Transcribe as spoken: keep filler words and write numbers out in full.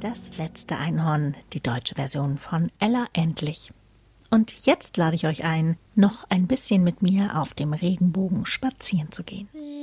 Das letzte Einhorn, die deutsche Version von Ella Endlich. Und jetzt lade ich euch ein, noch ein bisschen mit mir auf dem Regenbogen spazieren zu gehen.